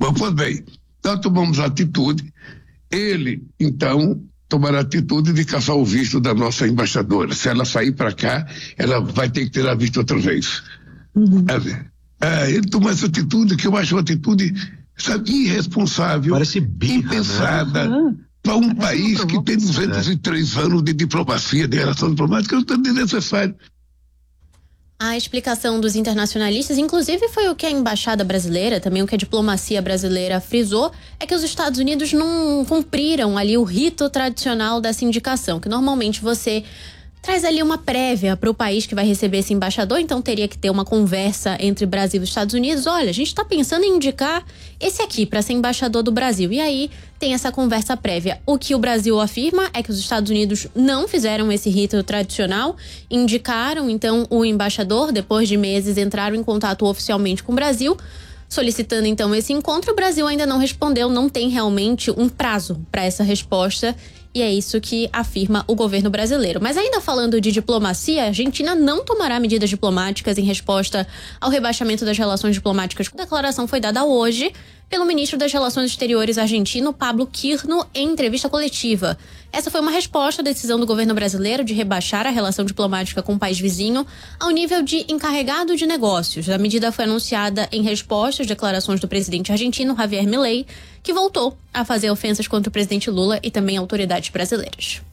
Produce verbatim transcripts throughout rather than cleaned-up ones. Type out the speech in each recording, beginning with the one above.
Bom, pois bem, nós tomamos atitude, ele, então, tomará a atitude de caçar o visto da nossa embaixadora. Se ela sair para cá, ela vai ter que ter visto outra vez. Uhum. É, ele tomou essa atitude que eu acho uma atitude, sabe, irresponsável, birra, impensada, né? para um país que tem duzentos e três é. anos de diplomacia, de relação diplomática, não é desnecessário. A explicação dos internacionalistas, inclusive foi o que a embaixada brasileira, também o que a diplomacia brasileira frisou, é que os Estados Unidos não cumpriram ali o rito tradicional dessa indicação, que normalmente você traz ali uma prévia para o país que vai receber esse embaixador, então teria que ter uma conversa entre Brasil e Estados Unidos. Olha, a gente está pensando em indicar esse aqui para ser embaixador do Brasil. E aí tem essa conversa prévia. O que o Brasil afirma é que os Estados Unidos não fizeram esse rito tradicional, indicaram então o embaixador, depois de meses entraram em contato oficialmente com o Brasil, solicitando então esse encontro. O Brasil ainda não respondeu, não tem realmente um prazo para essa resposta. E é isso que afirma o governo brasileiro. Mas ainda falando de diplomacia, a Argentina não tomará medidas diplomáticas em resposta ao rebaixamento das relações diplomáticas. A declaração foi dada hoje pelo ministro das Relações Exteriores argentino, Pablo Quirno, em entrevista coletiva. Essa foi uma resposta à decisão do governo brasileiro de rebaixar a relação diplomática com o país vizinho ao nível de encarregado de negócios. A medida foi anunciada em resposta às declarações do presidente argentino, Javier Milei, que voltou a fazer ofensas contra o presidente Lula e também autoridades brasileiras.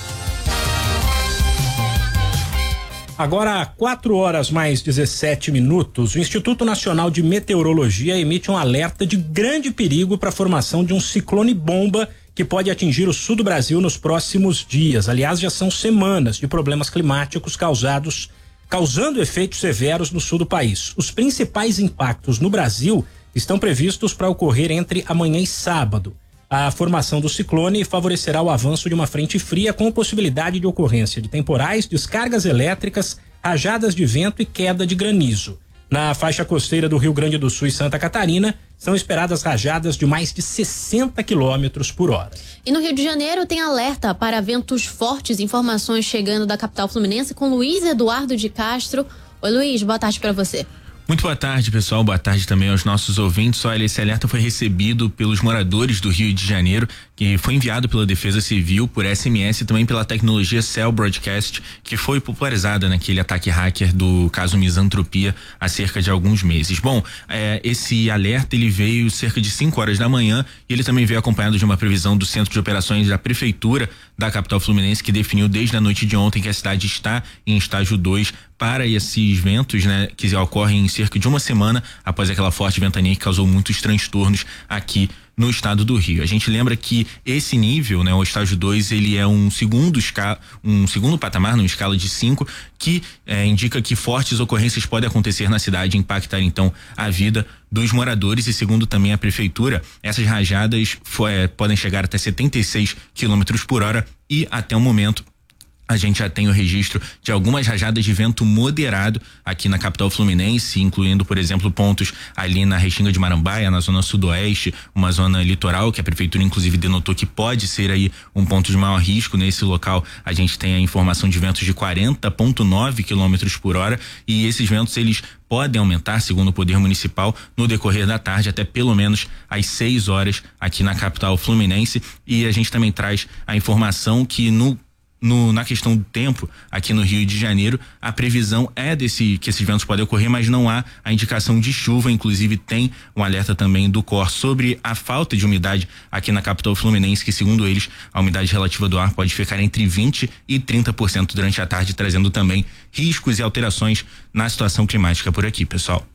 Agora, quatro horas mais dezessete minutos, o Instituto Nacional de Meteorologia emite um alerta de grande perigo para a formação de um ciclone-bomba que pode atingir o sul do Brasil nos próximos dias. Aliás, já são semanas de problemas climáticos causados, causando efeitos severos no sul do país. Os principais impactos no Brasil estão previstos para ocorrer entre amanhã e sábado. A formação do ciclone favorecerá o avanço de uma frente fria com possibilidade de ocorrência de temporais, descargas elétricas, rajadas de vento e queda de granizo. Na faixa costeira do Rio Grande do Sul e Santa Catarina, são esperadas rajadas de mais de sessenta quilômetros por hora. E no Rio de Janeiro tem alerta para ventos fortes, informações chegando da capital fluminense com Luiz Eduardo de Castro. Oi, Luiz, boa tarde para você. Muito boa tarde, pessoal. Boa tarde também aos nossos ouvintes. Olha, esse alerta foi recebido pelos moradores do Rio de Janeiro, que foi enviado pela Defesa Civil por S M S e também pela tecnologia Cell Broadcast, que foi popularizada naquele ataque hacker do caso Misantropia há cerca de alguns meses. Bom, é, esse alerta ele veio cerca de cinco horas da manhã e ele também veio acompanhado de uma previsão do Centro de Operações da Prefeitura da capital fluminense, que definiu desde a noite de ontem que a cidade está em estágio dois para esses ventos, né, que ocorrem em cerca de uma semana após aquela forte ventania que causou muitos transtornos aqui no estado do Rio. A gente lembra que esse nível, né, o estágio dois, ele é um segundo escala, um segundo patamar, numa escala de cinco, que é, indica que fortes ocorrências podem acontecer na cidade e impactar então a vida dos moradores. E segundo também a prefeitura, essas rajadas foi, é, podem chegar até setenta e seis quilômetros por hora e até o momento a gente já tem o registro de algumas rajadas de vento moderado aqui na capital fluminense, incluindo, por exemplo, pontos ali na Restinga de Marambaia, na zona sudoeste, uma zona litoral que a prefeitura inclusive denotou que pode ser aí um ponto de maior risco. Nesse local a gente tem a informação de ventos de quarenta vírgula nove quilômetros por hora e esses ventos eles podem aumentar, segundo o Poder Municipal, no decorrer da tarde até pelo menos às seis horas aqui na capital fluminense. E a gente também traz a informação que no No, na questão do tempo, aqui no Rio de Janeiro, a previsão é desse que esses ventos podem ocorrer, mas não há a indicação de chuva. Inclusive tem um alerta também do C O R sobre a falta de umidade aqui na capital fluminense, que segundo eles, a umidade relativa do ar pode ficar entre vinte e trinta por cento durante a tarde, trazendo também riscos e alterações na situação climática por aqui, pessoal.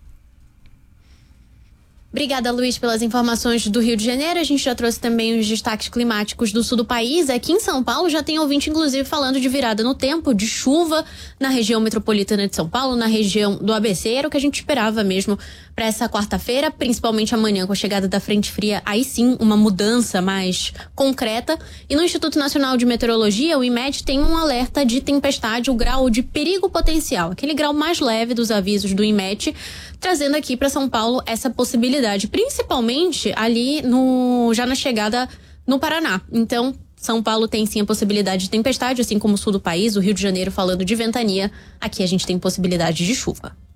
Obrigada, Luiz, pelas informações do Rio de Janeiro. A gente já trouxe também os destaques climáticos do sul do país. Aqui em São Paulo já tem ouvinte, inclusive, falando de virada no tempo, de chuva na região metropolitana de São Paulo, na região do A B C. Era o que a gente esperava mesmo para essa quarta-feira, principalmente amanhã com a chegada da frente fria. Aí sim, uma mudança mais concreta. E no Instituto Nacional de Meteorologia, o I M E D tem um alerta de tempestade, o grau de perigo potencial, aquele grau mais leve dos avisos do I M E D, trazendo aqui para São Paulo essa possibilidade, principalmente ali no já na chegada no Paraná. Então, São Paulo tem sim a possibilidade de tempestade, assim como o sul do país, o Rio de Janeiro falando de ventania. Aqui a gente tem possibilidade de chuva.